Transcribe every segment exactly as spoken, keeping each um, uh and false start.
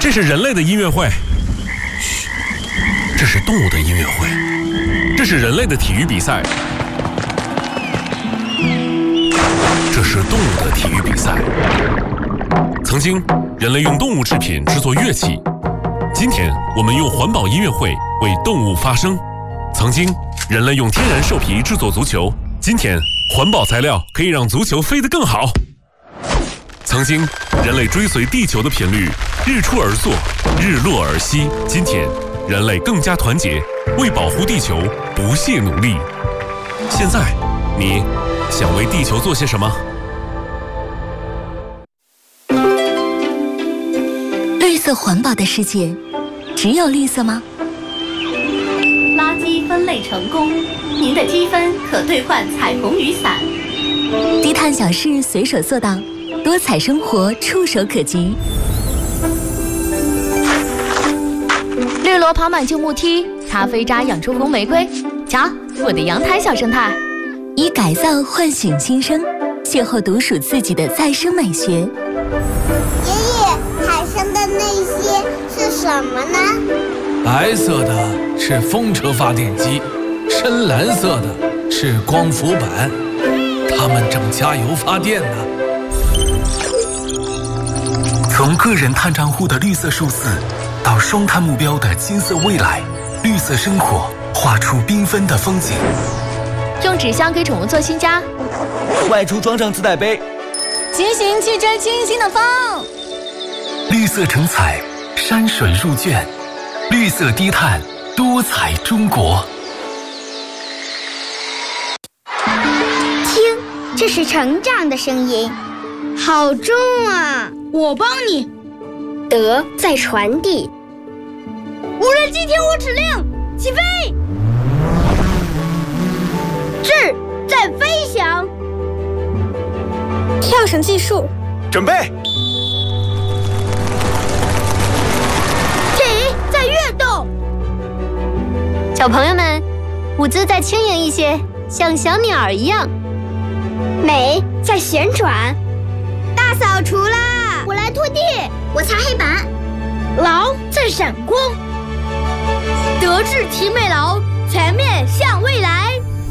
这是人类的音乐会。嘘，这是动物的音乐会。这是人类的体育比赛。这是动物的体育比赛。曾经，人类用动物制品制作乐器。今天，我们用环保音乐会为动物发声。曾经，人类用天然兽皮制作足球。今天，环保材料可以让足球飞得更好。曾经，人类追随地球的频率，日出而作，日落而息。今天，人类更加团结，为保护地球不懈努力。现在，你想为地球做些什么？ 绿色环保的世界，只有绿色吗？ 垃圾分类成功，您的积分可兑换彩虹雨伞。 低碳小事随手做到，多彩生活触手可及。 绿萝爬满旧木梯，咖啡渣养出红玫瑰。瞧，我的阳台小生态。 以改造唤醒新生，邂逅独属自己的再生美学。 爷爷，海上的那些是什么呢？ 白色的是风车发电机，深蓝色的是光伏板，它们正加油发电呢。 从个人碳账户的绿色数字，到双碳目标的金色未来，绿色生活画出缤纷的风景。 用纸箱给宠物做新家， 外出装上自带杯， 骑行去追清新的风。 绿色成彩，山水入卷，绿色低碳，多彩中国。 听，这是成长的声音，好重啊！ 我帮你。 德在传递。 无人机听我指令，起飞。 智在飞翔。 跳绳计数， 准备。 体在跃动。 小朋友们，舞姿再轻盈一些，像小鸟一样。 美在旋转。大扫除啦！我来拖地，我擦黑板。 劳在闪光。德智体美劳，全面向未来。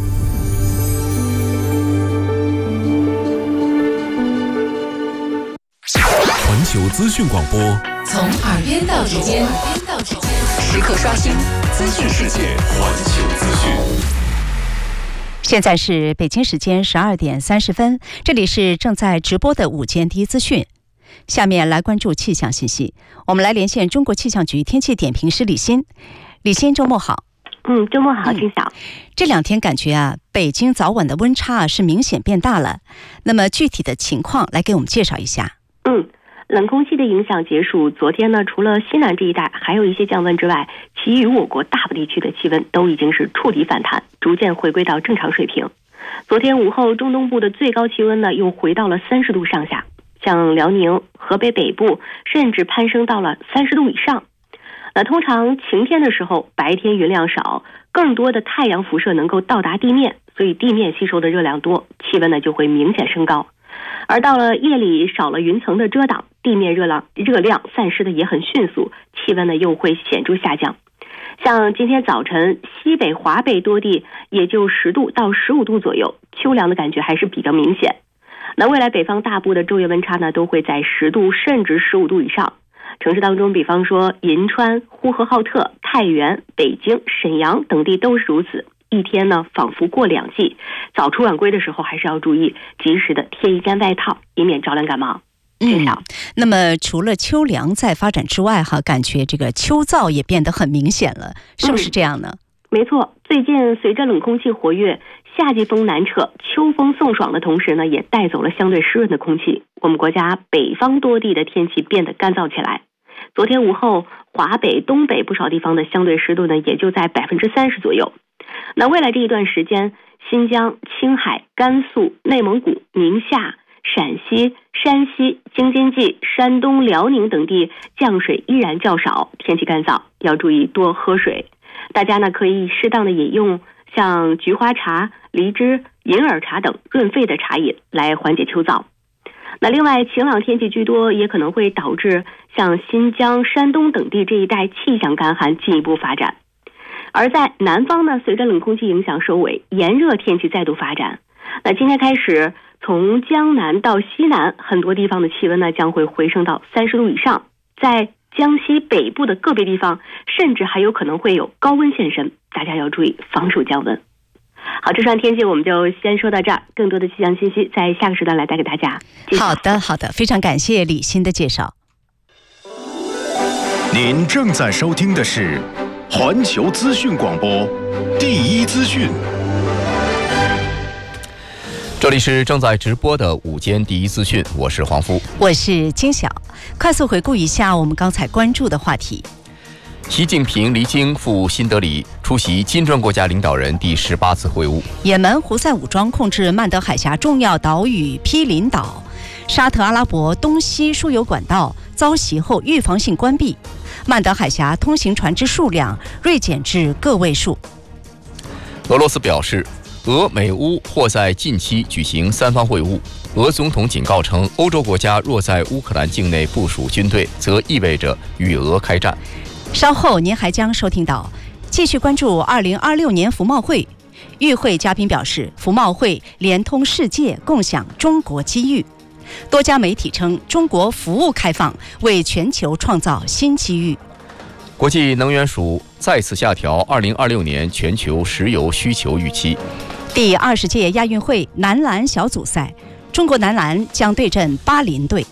环球资讯广播， 从耳边到指尖，时刻刷新资讯世界。 环球资讯。 现在是北京时间十二点三十分，这里是正在直播的午间第一资讯。下面来关注气象信息，我们来连线中国气象局天气点评师李欣。李欣，周末好。 嗯，周末好，金嫂。 这两天感觉啊，北京早晚的温差啊是明显变大了。那么具体的情况来给我们介绍一下。 嗯。冷空气的影响结束，昨天呢，除了西南这一带还有一些降温之外，其余我国大部地区的气温都已经是触底反弹，逐渐回归到正常水平。昨天午后，中东部的最高气温呢又回到了三十度上下，像辽宁、河北北部甚至攀升到了三十度以上。那通常晴天的时候，白天云量少，更多的太阳辐射能够到达地面，所以地面吸收的热量多，气温呢就会明显升高。而到了夜里，少了云层的遮挡，地面热量热量散失的也很迅速，气温呢又会显著下降。像今天早晨，西北、华北多地也就十度到十五度左右，秋凉的感觉还是比较明显。那未来北方大部的昼夜温差呢，都会在十度甚至十五度以上。城市当中，比方说银川、呼和浩特、太原、北京、沈阳等地都是如此。一天呢，仿佛过两季。早出晚归的时候，还是要注意及时的贴一件外套，以免着凉感冒。 嗯，那么除了秋凉在发展之外，哈，感觉这个秋燥也变得很明显了，是不是这样呢？ 嗯、没错，最近随着冷空气活跃，夏季风南撤，秋风送爽的同时呢，也带走了相对湿润的空气。我们国家北方多地的天气变得干燥起来。昨天午后，华北、东北不少地方的相对湿度呢，也就在百分之三十左右。那未来这一段时间，新疆、青海、甘肃、内蒙古、宁夏、陕西、山西、京津冀、山东、辽宁等地降水依然较少，天气干燥，要注意多喝水。大家呢可以适当的饮用像菊花茶、梨汁、银耳茶等润肺的茶饮来缓解秋燥。 那另外，晴朗天气居多，也可能会导致像新疆、山东等地这一带气象干旱进一步发展。而在南方呢，随着冷空气影响收尾，炎热天气再度发展。那今天开始，从江南到西南，很多地方的气温呢将会回升到三十度以上，在江西北部的个别地方，甚至还有可能会有高温现身，大家要注意防暑降温。好，这段天气我们就先说到这儿，更多的气象信息在下个时段来带给大家。 好的，好的，非常感谢李欣的介绍。 您正在收听的是环球资讯广播第一资讯。 这里是正在直播的午间第一资讯，我是黄夫， 我是金晓。快速回顾一下我们刚才关注的话题。 习近平离京赴新德里，出席金砖国家领导人第十八次会晤。 也门胡塞武装控制曼德海峡重要岛屿毗邻岛，沙特阿拉伯东西输油管道遭袭后预防性关闭，曼德海峡通行船只数量锐减至个位数。 俄罗斯表示，俄美乌或在近期举行三方会晤。俄总统警告称，欧洲国家若在乌克兰境内部署军队，则意味着与俄开战。 稍后您还将收听到，继续关注二零二六年服贸会。与会嘉宾表示，服贸会连通世界，共享中国机遇。多家媒体称，中国服务开放为全球创造新机遇。 国际能源署再次下调二零二六年全球石油需求预期。 第二十届亚运会男篮小组赛，中国男篮将对阵巴林队。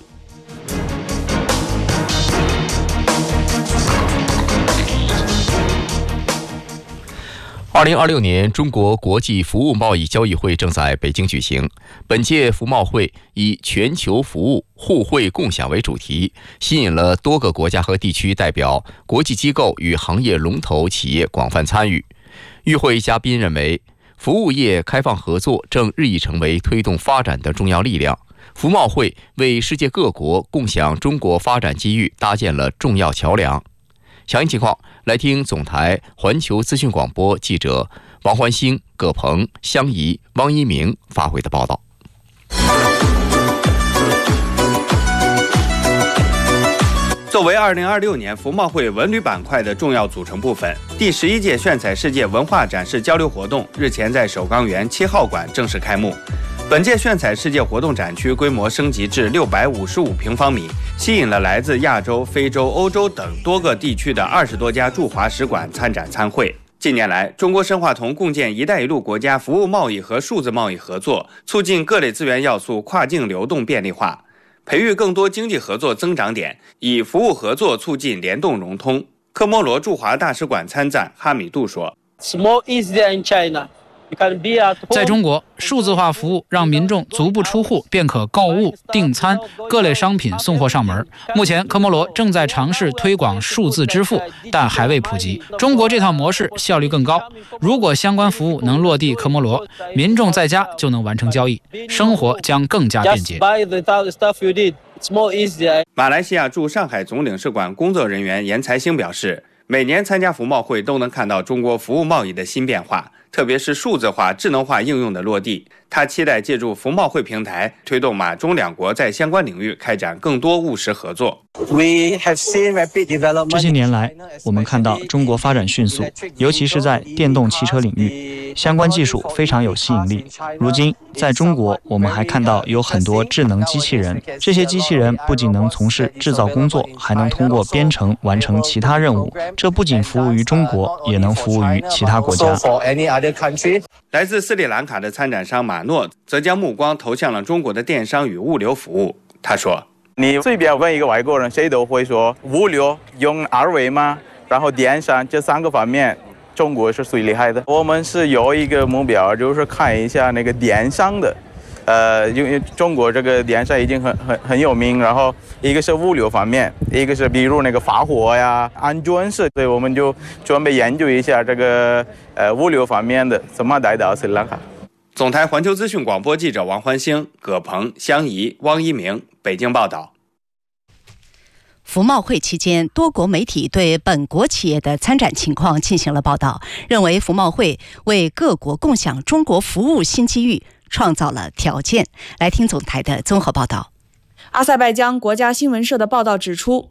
二零二六年中国国际服务贸易交易会正在北京举行。本届服贸会以全球服务互惠共享为主题，吸引了多个国家和地区代表、国际机构与行业龙头企业广泛参与。与会嘉宾认为，服务业开放合作正日益成为推动发展的重要力量。服贸会为世界各国共享中国发展机遇搭建了重要桥梁。详细情况，来听总台环球资讯广播记者王环星、葛鹏、香怡、汪一鸣发回的报道。 作为二零二六年服贸会文旅板块的重要组成部分，第十一届炫彩世界文化展示交流活动日前在首钢园七号馆正式开幕。本届炫彩世界活动展区规模升级至六百五十五平方米，吸引了来自亚洲、非洲、欧洲等多个地区的二十多家驻华使馆参展参会。近年来，中国深化同共建“一带一路”国家服务贸易和数字贸易合作，促进各类资源要素跨境流动便利化，培育更多经济合作增长点，以服务合作促进联动融通。科摩罗驻华大使馆参赞哈米杜说 It's more easier in China.在中国，数字化服务让民众足不出户便可购物、订餐，各类商品送货上门。目前，科摩罗正在尝试推广数字支付，但还未普及。中国这套模式效率更高，如果相关服务能落地科摩罗，民众在家就能完成交易，生活将更加便捷。 马来西亚驻上海总领事馆工作人员严才兴表示，每年参加服贸会都能看到中国服务贸易的新变化，特别是数字化、智能化应用的落地。他期待借助服贸会平台，推动马中两国在相关领域开展更多务实合作。 这些年来，我们看到中国发展迅速，尤其是在电动汽车领域，相关技术非常有吸引力。如今，在中国，我们还看到有很多智能机器人，这些机器人不仅能从事制造工作，还能通过编程完成其他任务。这不仅服务于中国，也能服务于其他国家。 来自斯里兰卡的参展商马诺则将目光投向了中国的电商与物流服务。他说， 你随便问一个外国人，谁都会说物流用二维码，然后电商这三个方面中国是最厉害的。我们是有一个目标，就是看一下那个电商的呃，因为中国这个电商已经很很很有名，然后一个是物流方面，一个是比如那个发货呀、安全是，所以我们就准备研究一下这个呃物流方面的怎么带到斯里兰卡。 总台环球资讯广播记者王欢星、葛鹏、香怡、汪一鸣北京报道。 服贸会期间，多国媒体对本国企业的参展情况进行了报道，认为服贸会为各国共享中国服务新机遇创造了条件。来听总台的综合报道。 阿塞拜疆国家新闻社的报道指出，